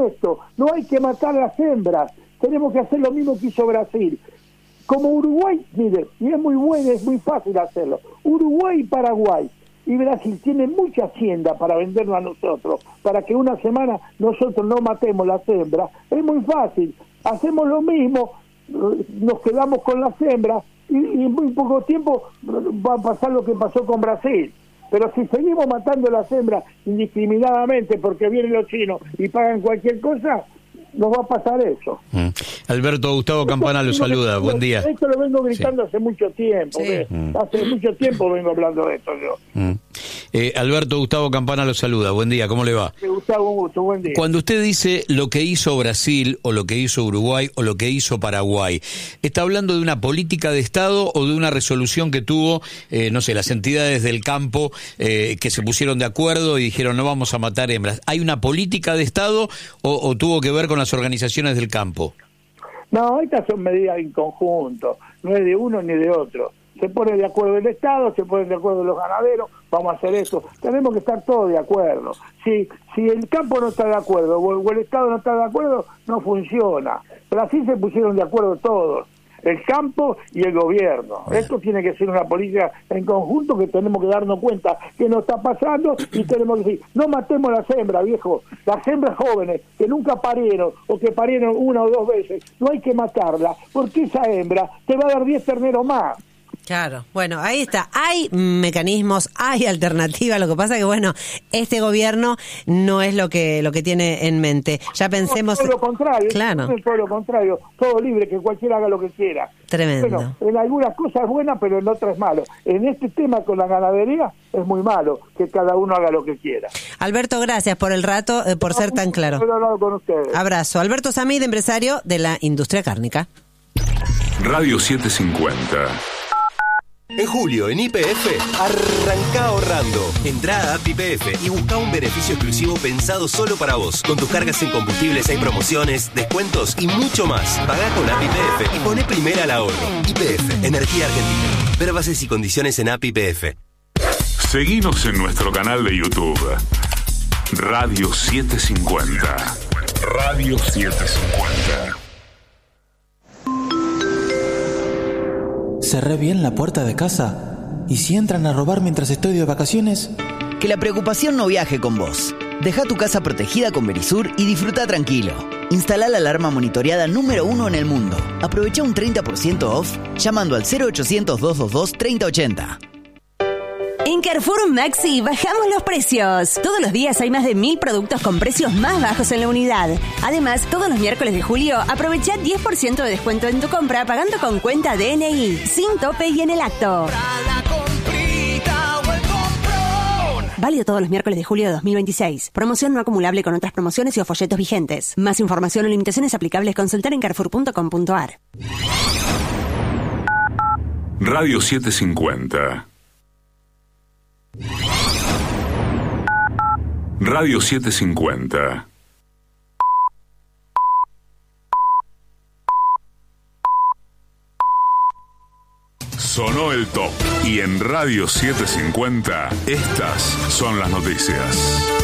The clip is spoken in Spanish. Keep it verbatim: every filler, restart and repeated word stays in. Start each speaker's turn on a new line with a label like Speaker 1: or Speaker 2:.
Speaker 1: esto, no hay que matar a las hembras, tenemos que hacer lo mismo que hizo Brasil. Como Uruguay, mire, y es muy bueno, es muy fácil hacerlo, Uruguay y Paraguay y Brasil tienen mucha hacienda para vendernos a nosotros, para que una semana nosotros no matemos las hembras, es muy fácil, hacemos lo mismo, nos quedamos con las hembras y, y en muy poco tiempo va a pasar lo que pasó con Brasil. Pero si seguimos matando las hembras indiscriminadamente porque vienen los chinos y pagan cualquier cosa, nos va a pasar eso.
Speaker 2: Mm. Alberto Gustavo Campana lo saluda, buen día.
Speaker 1: Esto lo vengo gritando sí. hace mucho tiempo,
Speaker 3: sí.
Speaker 1: mm. hace mucho tiempo vengo hablando de esto yo.
Speaker 2: Mm. Eh, Alberto Gustavo Campana lo saluda, buen día, ¿cómo le va?
Speaker 1: Gustavo, un gusto, buen día.
Speaker 2: Cuando usted dice lo que hizo Brasil o lo que hizo Uruguay o lo que hizo Paraguay, ¿está hablando de una política de Estado o de una resolución que tuvo, eh, no sé, las entidades del campo eh, que se pusieron de acuerdo y dijeron no vamos a matar hembras? ¿Hay una política de Estado o, o tuvo que ver con las organizaciones del campo?
Speaker 1: No, estas son medidas en conjunto, no es de uno ni de otro. Se pone de acuerdo el Estado, se ponen de acuerdo los ganaderos, vamos a hacer esto. Tenemos que estar todos de acuerdo. Si si el campo no está de acuerdo o el, o el Estado no está de acuerdo, no funciona. Pero así se pusieron de acuerdo todos, el campo y el gobierno. Esto tiene que ser una política en conjunto que tenemos que darnos cuenta que nos está pasando y tenemos que decir, no matemos las hembras, viejo. Las hembras jóvenes que nunca parieron o que parieron una o dos veces, no hay que matarlas porque esa hembra te va a dar diez terneros más.
Speaker 3: Claro, bueno, ahí está, hay mecanismos, hay alternativas, lo que pasa que bueno, este gobierno no es lo que lo que tiene en mente. Ya pensemos...
Speaker 1: No, todo lo contrario,
Speaker 3: claro.
Speaker 1: No, todo lo contrario, todo libre, que cualquiera haga lo que quiera.
Speaker 3: Tremendo.
Speaker 1: Bueno, en algunas cosas es buena, pero en otras es malo. En este tema con la ganadería es muy malo, que cada uno haga lo que quiera.
Speaker 3: Alberto, gracias por el rato, eh, por no, ser tan claro.
Speaker 1: He hablado con ustedes.
Speaker 3: Abrazo. Alberto Samid, empresario de la industria cárnica.
Speaker 4: Radio setecientos cincuenta.
Speaker 5: En julio, en Y P F, arranca ahorrando. Entrá a App Y P F y busca un beneficio exclusivo pensado solo para vos. Con tus cargas en combustibles hay promociones, descuentos y mucho más. Pagá con App Y P F y poné primera al ahorro. Y P F, Energía Argentina. Ver bases y condiciones en App Y P F.
Speaker 4: Seguinos en nuestro canal de YouTube. Radio setecientos cincuenta. Radio setecientos cincuenta.
Speaker 6: Cerré bien la puerta de casa. ¿Y si entran a robar mientras estoy de vacaciones?
Speaker 7: Que la preocupación no viaje con vos. Deja tu casa protegida con Verisur y disfruta tranquilo. Instala la alarma monitoreada número uno en el mundo. Aprovecha un treinta por ciento off llamando al cero ochocientos, doscientos veintidós, treinta ochenta.
Speaker 8: En Carrefour Maxi bajamos los precios. Todos los días hay más de mil productos con precios más bajos en la unidad. Además, todos los miércoles de julio aprovecha diez por ciento de descuento en tu compra pagando con cuenta D N I, sin tope y en el acto. Válido todos los miércoles de julio de dos mil veintiséis. Promoción no acumulable con otras promociones y o folletos vigentes. Más información o limitaciones aplicables consultar en carrefour punto com punto a r.
Speaker 4: Radio setecientos cincuenta. Radio setecientos cincuenta. Sonó el top. Y en Radio setecientos cincuenta, estas son las noticias.